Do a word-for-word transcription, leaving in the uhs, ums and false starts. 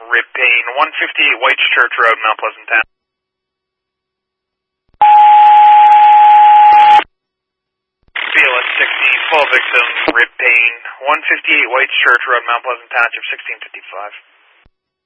rib pain, one fifty-eight White Church Road, Mount Pleasant Township. B L S sixteen, full victim, rib pain, one fifty-eight White Church Road, Mount Pleasant Township, sixteen fifty-five.